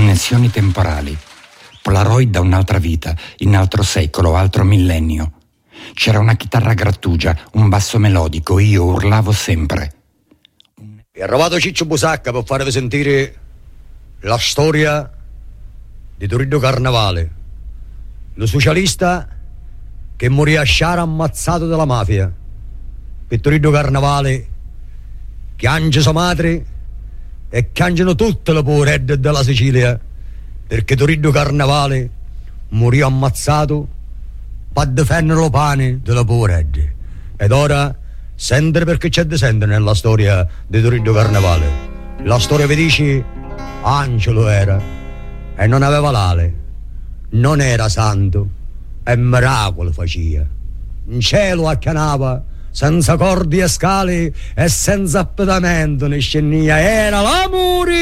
Connessioni temporali. Polaroid da un'altra vita, in altro secolo, altro millennio. C'era una chitarra grattugia, un basso melodico, io urlavo sempre. È arrivato Ciccio Busacca per farvi sentire la storia di Turiddu Carnavale, lo socialista che morì a Sciara ammazzato dalla mafia. Per Turiddu Carnavale piange sua madre e piangono tutte le poveredde della Sicilia, perché Turiddu Carnavale morì ammazzato per difendere lo pane della poveredde. Ed ora sentire perché c'è da sentire nella storia di Turiddu Carnavale. La storia vi dice: angelo era e non aveva l'ale, non era santo e miracolo faceva. In cielo accanava senza cordi e scale e senza appedamento né scennia, era l'amore